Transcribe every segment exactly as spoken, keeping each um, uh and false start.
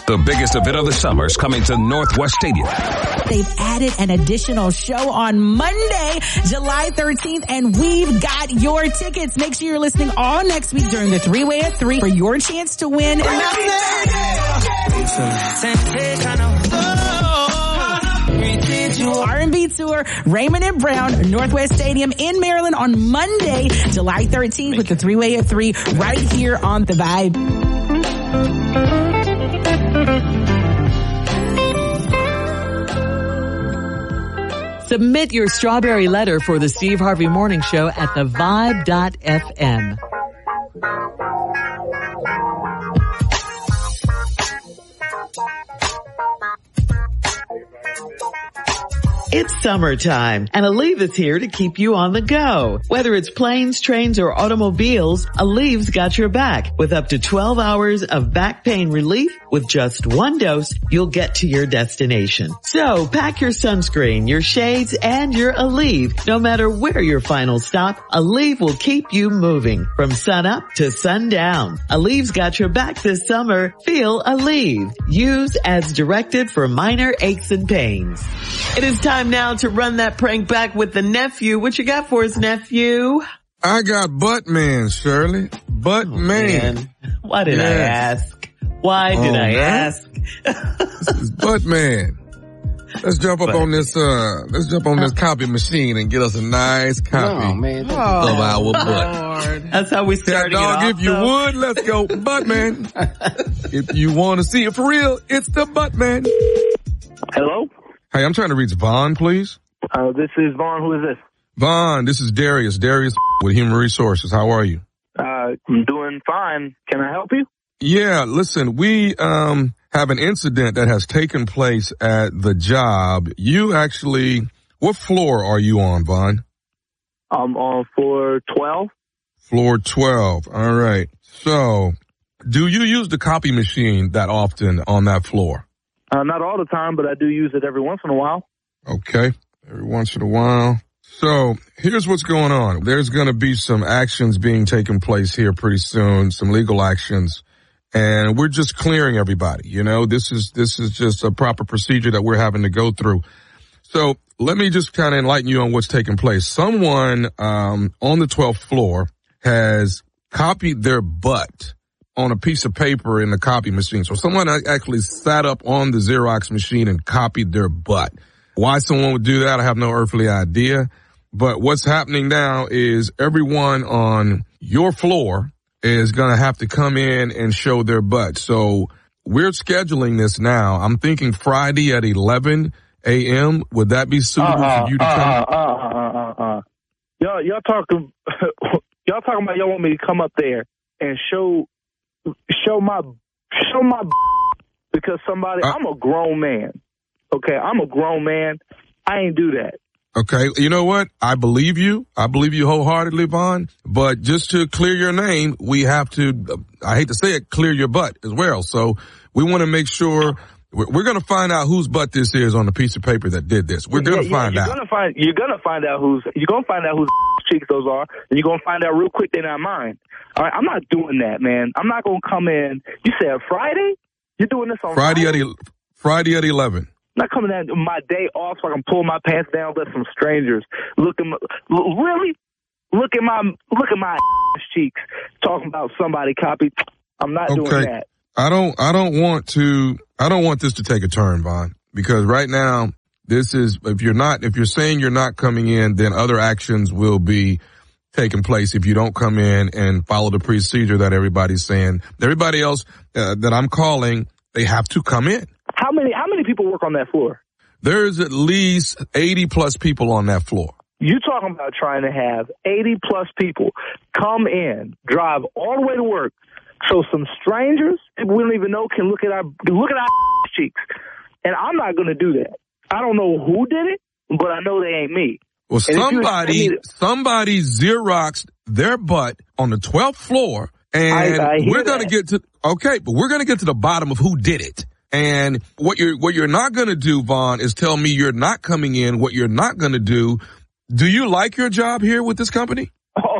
The biggest event of the summer is coming to Northwest Stadium. They've added an additional show on Monday, July thirteenth, and we've got your tickets. Make sure you're listening all next week during the three-way at three for your chance to win. R and B Tour, Raymond and Brown, Northwest Stadium in Maryland on Monday, July thirteenth with the three-way at three right here on The Vibe. Submit your strawberry letter for the Steve Harvey Morning Show at the vibe dot f m. It's summertime, and Aleve is here to keep you on the go. Whether it's planes, trains, or automobiles, Aleve's got your back. With up to twelve hours of back pain relief, with just one dose, you'll get to your destination. So pack your sunscreen, your shades, and your Aleve. No matter where your final stop, Aleve will keep you moving from sun up to sundown. Aleve's got your back this summer. Feel Aleve. Use as directed for minor aches and pains. It is time now to run that prank back with the nephew. What you got for us, nephew? I got butt man, Shirley. Butt oh, man. man. Why did yes. I ask? Why did oh, I man. ask? This is butt man. Let's jump up but, on this, uh, let's jump on this copy machine and get us a nice copy oh, man. of our butt. Lord. That's how we started. Yeah, dog, it off, if you though. would, let's go butt man. If you want to see it for real, it's the butt man. Hello? Hey, I'm trying to reach Vaughn, please. Uh, this is Vaughn. Who is this? Vaughn, this is Darius. Darius with Human Resources. How are you? Uh, I'm doing fine. Can I help you? Yeah, listen, we, um, have an incident that has taken place at the job. You actually, what floor are you on, Vaughn? I'm on floor twelve. Floor twelve. All right. So, do you use the copy machine that often on that floor? Uh, not all the time, but I do use it every once in a while. Okay. Every once in a while. So here's what's going on. There's going to be some actions being taken place here pretty soon, some legal actions, and we're just clearing everybody. You know, this is, this is just a proper procedure that we're having to go through. So let me just kind of enlighten you on what's taking place. Someone, um, on the twelfth floor has copied their butt on a piece of paper in the copy machine. So someone actually sat up on the Xerox machine and copied their butt. Why someone would do that, I have no earthly idea. But what's happening now is everyone on your floor is going to have to come in and show their butt. So we're scheduling this now. I'm thinking Friday at eleven a.m. Would that be suitable uh, for you to uh, come? Uh, uh, uh, uh, uh. Y'all, y'all talking, y'all talking about y'all want me to come up there and show Show my, show my, because somebody, uh, I'm a grown man. Okay, I'm a grown man. I ain't do that. Okay, you know what? I believe you. I believe you wholeheartedly, Vaughn. But just to clear your name, we have to, I hate to say it, clear your butt as well. So we want to make sure, we're, we're going to find out whose butt this is on the piece of paper that did this. We're going to yeah, find yeah, out. You're gonna find, you're going to find out who's, you're going to find out whose cheeks those are, and you're going to find out real quick they're not mine. All right, I'm not doing that, man. I'm not going to come in. You said Friday? You're doing this on Friday? Friday? At el- Friday at eleven. I'm not coming in my day off so I can pull my pants down, let some strangers look at my, really? Look at my, look at my cheeks talking about somebody copied. I'm not okay. doing that. I don't, I don't want to, I don't want this to take a turn, Vaughn, because right now, this is, if you're not, if you're saying you're not coming in, then other actions will be taking place if you don't come in and follow the procedure that everybody's saying. Everybody else uh, that I'm calling, they have to come in. How many, how many people work on that floor? There's at least eighty plus people on that floor. You talking about trying to have eighty plus people come in, drive all the way to work, so some strangers we don't even know can look at our, look at our cheeks. And I'm not going to do that. I don't know who did it, but I know they ain't me. Well, somebody, somebody Xeroxed their butt on the twelfth floor, and I, I we're going to get to, okay, but we're going to get to the bottom of who did it. And what you're, what you're not going to do, Vaughn, is tell me you're not coming in. What you're not going to do, do you like your job here with this company? Oh,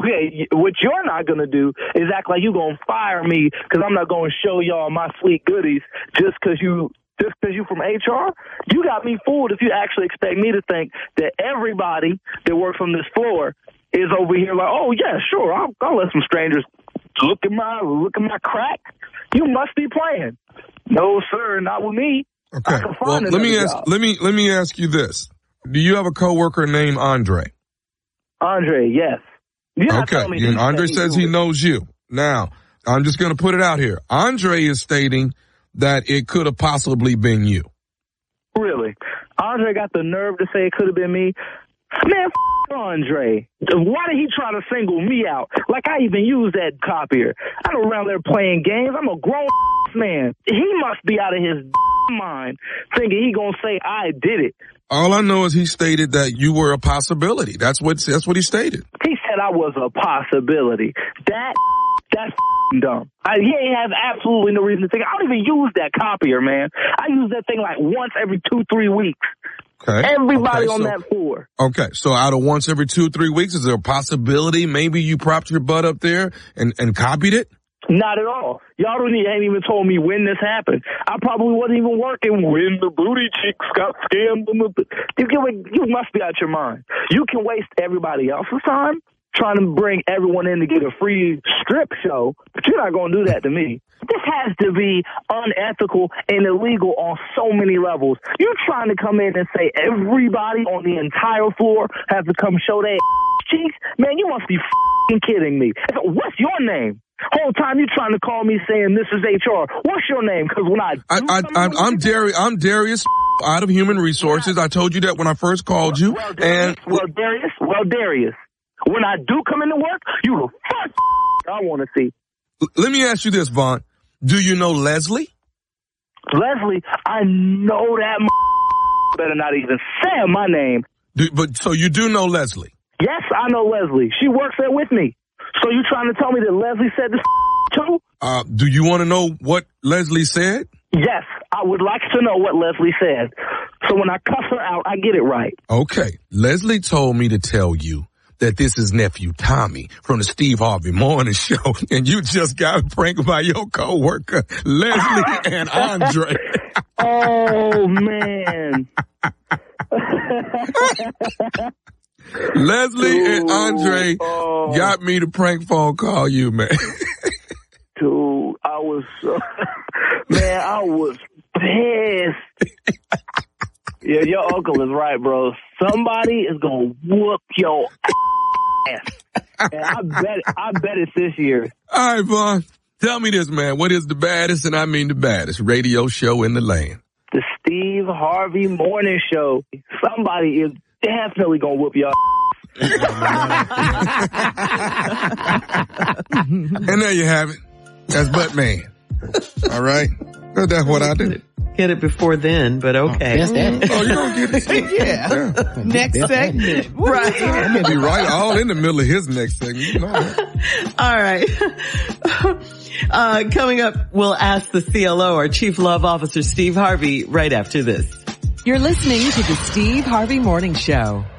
Okay, what you're not going to do is act like you're going to fire me because I'm not going to show y'all my sweet goodies just because you just because you from H R. You got me fooled if you actually expect me to think that everybody that works on this floor is over here like, oh, yeah, sure, I'll, I'll let some strangers look at my look at my crack. You must be playing. No, sir, not with me. Okay. Well, let me ask. Job. Let me let me ask you this: do you have a coworker named Andre? Andre, yes. Okay. And Andre says he knows you. Now, I'm just going to put it out here. Andre is stating that it could have possibly been you. Really? Andre got the nerve to say it could have been me. Man, f- Andre. Why did he try to single me out? Like I even use that copier. I'm around there playing games. I'm a grown man. He must be out of his mind thinking he gonna say I did it. All I know is he stated that you were a possibility. That's what that's what he stated. He said I was a possibility. That that's dumb. I, he ain't have absolutely no reason to think. I don't even use that copier, man. I use that thing like once every two, three weeks. Okay. Everybody okay, on so, that floor. Okay, so out of once every two, three weeks, is there a possibility maybe you propped your butt up there and, and copied it? Not at all. Y'all don't even, ain't even told me when this happened. I probably wasn't even working when the booty chicks got scammed. You, can, you must be out your mind. You can waste everybody else's time trying to bring everyone in to get a free strip show, but you're not going to do that to me. This has to be unethical and illegal on so many levels. You're trying to come in and say everybody on the entire floor has to come show their cheeks? Man, you must be f***ing kidding me. What's your name? Whole time you trying to call me saying this is H R. What's your name? Because when I, I, I I'm, I'm Darius. I'm Darius out of Human Resources. I told you that when I first called you. Well, Darius, and well, Darius, well, Darius. When I do come into work, you the first I want to see. Let me ask you this, Vaughn. Do you know Leslie? Leslie, I know that better not even say my name. Do, but so you do know Leslie? Yes, I know Leslie. She works there with me. So you trying to tell me that Leslie said this too? Uh, do you want to know what Leslie said? Yes, I would like to know what Leslie said. So when I cuss her out, I get it right. Okay. Leslie told me to tell you that this is nephew Tommy from the Steve Harvey Morning Show, and you just got pranked by your coworker Leslie and Andre. Oh man. Leslie Dude, and Andre oh. got me to prank phone call you, man. Dude, I was so, man, I was pissed. Yeah, your uncle is right, bro. Somebody is gonna whoop your ass. And I bet, I bet it's this year. All right, Vaughn. Tell me this, man. What is the baddest, and I mean the baddest, radio show in the land? The Steve Harvey Morning Show. Somebody is definitely gonna whoop y'all. And there you have it. That's Butt Man. All right. Well, that's what I do. Get it before then, but okay. Yes, that. Oh, you don't get it. Yeah. yeah. Next segment. Right. I'm going to be right all in the middle of his next segment. You know that. All right. Uh, coming up, we'll ask the C L O, our Chief Love Officer, Steve Harvey, right after this. You're listening to the Steve Harvey Morning Show.